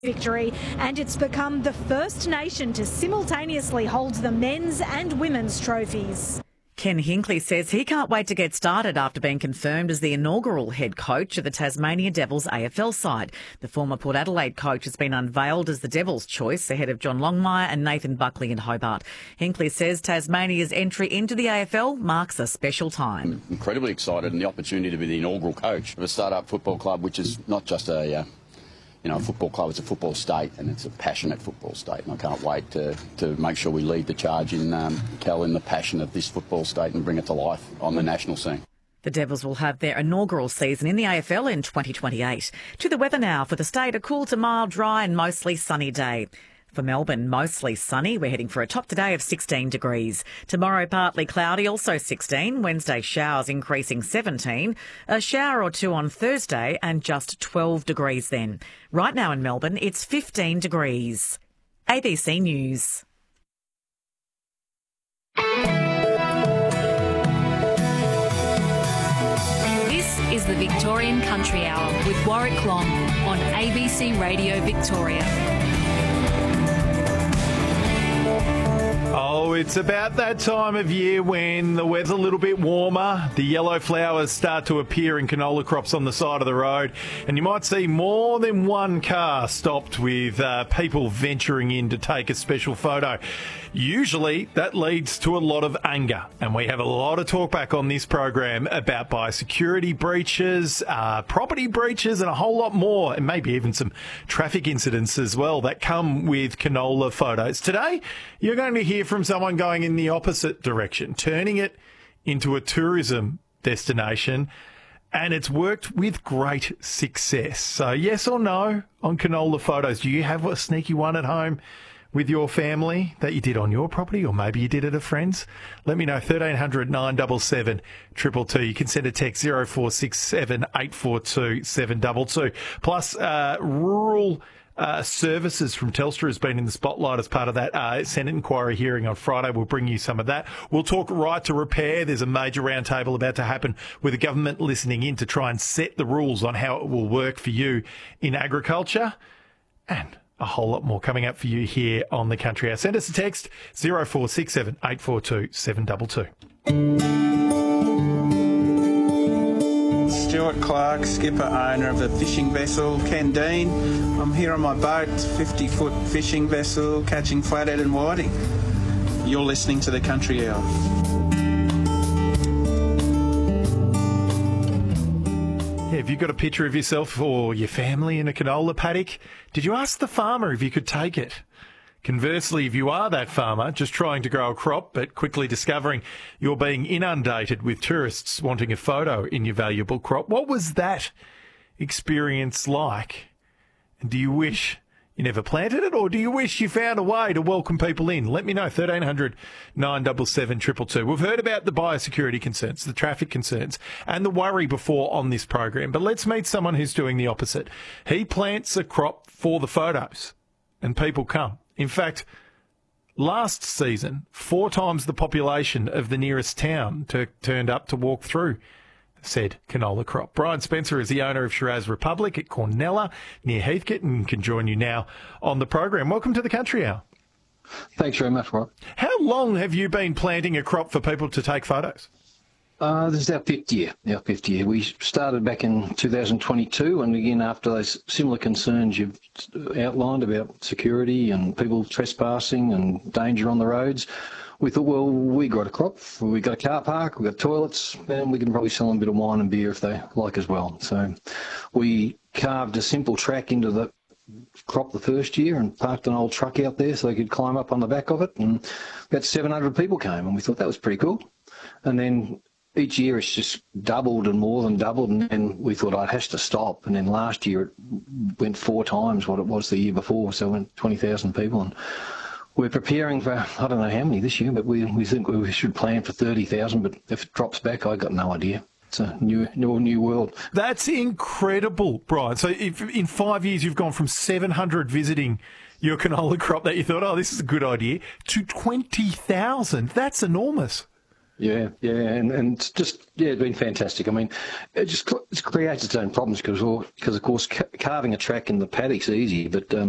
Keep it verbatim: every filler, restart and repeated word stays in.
victory, and it's become the first nation to simultaneously hold the men's and women's trophies. Ken Hinkley says he can't wait to get started after being confirmed as the inaugural head coach of the Tasmania Devils A F L side. The former Port Adelaide coach has been unveiled as the Devils' choice ahead of John Longmire and Nathan Buckley in Hobart. Hinkley says Tasmania's entry into the A F L marks a special time. I'm incredibly excited and the opportunity to be the inaugural coach of a start-up football club, which is not just a... Uh, You know, a football club, it's a football state, and it's a passionate football state. And I can't wait to, to make sure we lead the charge in, um, Cal, in the passion of this football state and bring it to life on the national scene. The Devils will have their inaugural season in the A F L in twenty twenty-eight. To the weather now for the state, a cool to mild, dry and mostly sunny day. For Melbourne, mostly sunny. We're heading for a top today of sixteen degrees. Tomorrow, partly cloudy, also sixteen. Wednesday, showers increasing seventeen. A shower or two on Thursday and just twelve degrees then. Right now in Melbourne, it's fifteen degrees. A B C News. This is the Victorian Country Hour with Warwick Long on A B C Radio Victoria. Oh, it's about that time of year when the weather's a little bit warmer, the yellow flowers start to appear in canola crops on the side of the road, and you might see more than one car stopped with uh, people venturing in to take a special photo. Usually that leads to a lot of anger, and we have a lot of talk back on this program about biosecurity breaches, uh, property breaches and a whole lot more, and maybe even some traffic incidents as well that come with canola photos. Today, you're going to hear from someone going in the opposite direction, turning it into a tourism destination, and it's worked with great success. So yes or no on canola photos? Do you have a sneaky one at home with your family that you did on your property, or maybe you did it at a friend's? Let me know, thirteen hundred nine seven seven two two two. You can send a text zero four six seven eight four two seven two two. Plus, uh, rural uh, services from Telstra has been in the spotlight as part of that uh, Senate inquiry hearing on Friday. We'll bring you some of that. We'll talk right to repair. There's a major roundtable about to happen with the government listening in to try and set the rules on how it will work for you in agriculture. And a whole lot more coming up for you here on the Country Hour. Send us a text, zero four six seven eight four two seven two two. Stuart Clark, skipper, owner of a fishing vessel, Ken Dean. I'm here on my boat, fifty-foot fishing vessel, catching flathead and whiting. You're listening to the Country Hour. Yeah, have you got a picture of yourself or your family in a canola paddock? Did you ask the farmer if you could take it? Conversely, if you are that farmer just trying to grow a crop but quickly discovering you're being inundated with tourists wanting a photo in your valuable crop, what was that experience like? And do you wish you never planted it, or do you wish you found a way to welcome people in? Let me know, thirteen hundred nine seven seven two two two. We've heard about the biosecurity concerns, the traffic concerns, and the worry before on this program. But let's meet someone who's doing the opposite. He plants a crop for the photos, and people come. In fact, last season, four times the population of the nearest town t- turned up to walk through said canola crop. Brian Spencer is the owner of Shiraz Republic at Cornella near Heathcote and can join you now on the program. Welcome to the Country Hour. Thanks very much, Rob. How long have you been planting a crop for people to take photos? Uh, this is our fifth year. Our fifth year. We started back in two thousand twenty-two, and again after those similar concerns you've outlined about security and people trespassing and danger on the roads, we thought, well, we got a crop, we got a car park, we got toilets, and we can probably sell them a bit of wine and beer if they like as well. So we carved a simple track into the crop the first year and parked an old truck out there so they could climb up on the back of it, and about seven hundred people came, and we thought that was pretty cool. And then each year it's just doubled and more than doubled, and then we thought, oh, it has to stop. And then last year it went four times what it was the year before, so it went twenty thousand people. And we're preparing for, I don't know how many this year, but we, we think we should plan for thirty thousand, but if it drops back, I got no idea. It's a new, new, new world. That's incredible, Brian. So if in five years you've gone from seven hundred visiting your canola crop that you thought, oh, this is a good idea, to twenty thousand. That's enormous. Yeah, yeah, and, and it's just, yeah, it's been fantastic. I mean, it just it creates its own problems because, because of course, ca- carving a track in the paddock's easy, but um,